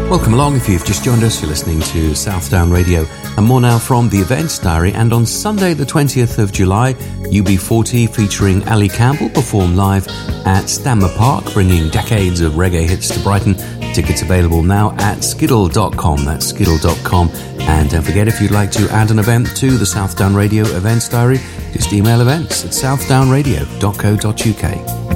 Welcome along. If you've just joined us, you're listening to Southdown Radio. And more now from the Events Diary. And on Sunday, the 20th of July, UB40 featuring Ali Campbell perform live at Stanmer Park, bringing decades of reggae hits to Brighton. Tickets available now at skiddle.com. That's skiddle.com. And don't forget, if you'd like to add an event to the Southdown Radio Events Diary, just email events at southdownradio.co.uk.